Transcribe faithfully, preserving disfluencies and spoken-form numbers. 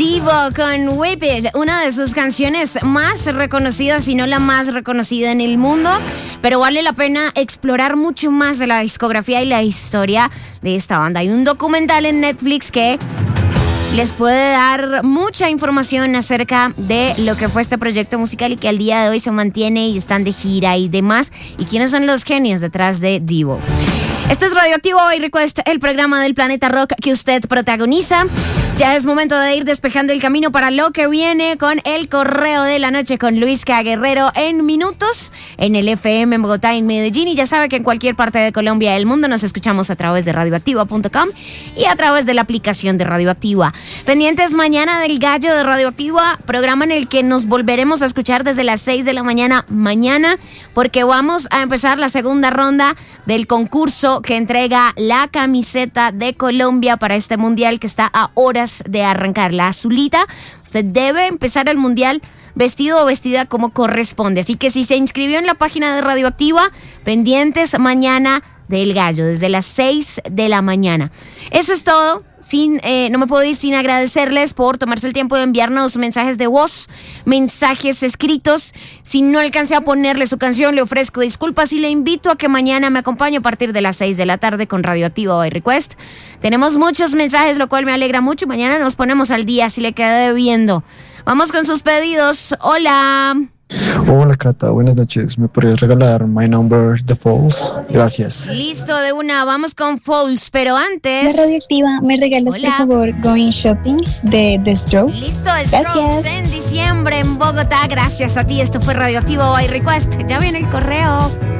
Devo con Whip It, una de sus canciones más reconocidas, si no la más reconocida en el mundo, pero vale la pena explorar mucho más de la discografía y la historia de esta banda. Hay un documental en Netflix que les puede dar mucha información acerca de lo que fue este proyecto musical y que al día de hoy se mantiene y están de gira y demás, y quiénes son los genios detrás de Devo. Este es Radioactivo by Request, el programa del Planeta Rock que usted protagoniza. Ya es momento de ir despejando el camino para lo que viene con el Correo de la Noche con Luisca Guerrero en minutos en el F M en Bogotá y en Medellín. Y ya sabe que en cualquier parte de Colombia y del mundo nos escuchamos a través de radioactiva punto com y a través de la aplicación de Radioactiva. Pendientes mañana del Gallo de Radioactiva, programa en el que nos volveremos a escuchar desde las seis de la mañana mañana, porque vamos a empezar la segunda ronda del concurso que entrega la camiseta de Colombia para este mundial que está a horas de arrancar. La azulita, usted debe empezar el mundial vestido o vestida como corresponde. Así que si se inscribió en la página de Radioactiva, pendientes mañana del Gallo, desde las seis de la mañana. Eso es todo. Sin, eh, no me puedo ir sin agradecerles por tomarse el tiempo de enviarnos mensajes de voz, mensajes escritos. Si no alcancé a ponerle su canción, le ofrezco disculpas y le invito a que mañana me acompañe a partir de las seis de la tarde con Radioactivo by Request. Tenemos muchos mensajes, lo cual me alegra mucho. Mañana nos ponemos al día si le quedé debiendo. Vamos con sus pedidos. Hola. Hola Cata, buenas noches. ¿Me podrías regalar My Number, The Falls? Gracias. Listo, de una, vamos con Falls, pero antes... La Radioactiva, ¿me regalas Hola. por favor Going Shopping de The Strokes? Listo, The Strokes en diciembre en Bogotá. Gracias a ti, esto fue Radioactivo by Request. Ya viene el correo.